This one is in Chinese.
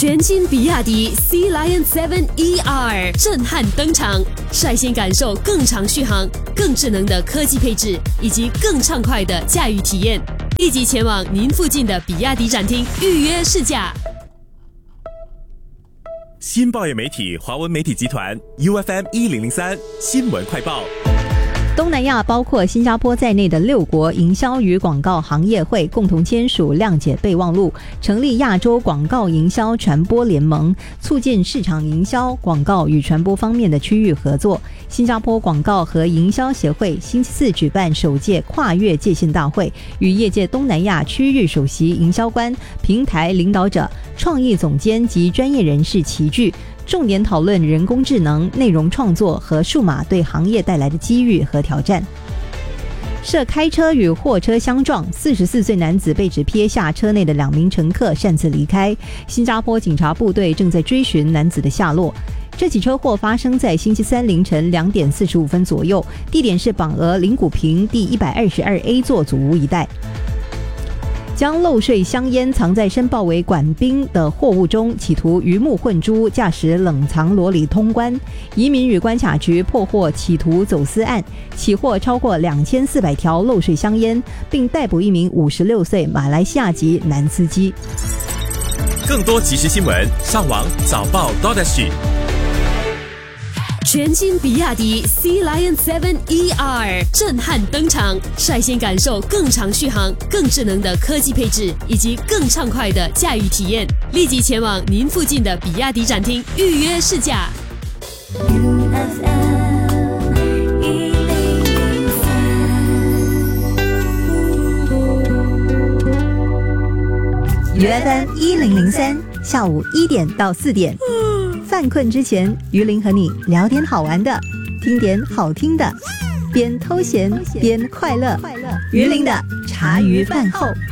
全新比亚迪 Sea Lion 7 ER 震撼登场，率先感受更长续航、更智能的科技配置以及更畅快的驾驭体验。立即前往您附近的比亚迪展厅预约试驾。 新报业媒体华文媒体集团 UFM 1003新闻快报。 东南亚包括新加坡在内的6国营销与广告行业会共同签署谅解备忘录，成立亚洲广告营销传播联盟，促进市场营销、广告与传播方面的区域合作。新加坡广告和营销协会星期四举办首届跨越界限大会，与业界东南亚区域首席营销官、平台领导者、创意总监及专业人士齐聚，重点讨论人工智能、内容创作和数码对行业带来的机遇和挑战。涉开车与货车相撞，44岁男子被指撇下车内的2名乘客擅自离开。新加坡警察部队正在追寻男子的下落。这起车祸发生在星期三凌晨2点45分左右，地点是榜鹅林古平第122A 座祖屋一带。将漏税香烟藏在申报为管冰的货物中，企图鱼目混珠，驾驶冷藏罗里通关。移民与关卡局破获企图走私案，起获超过2400条漏税香烟，并逮捕1名56岁马来西亚籍男司机。 更多即时新闻，上网早报 .SG。 全新比亚迪 Sea Lion 7 ER 震撼登场，率先感受更长续航、更智能的科技配置以及更畅快的驾驭体验。立即前往您附近的比亚迪展厅预约试驾。 UFM 1003下午1点到4点。犯困之前，于林和你聊点好玩的，听点好听的，边偷闲边快乐。于林的茶余饭后。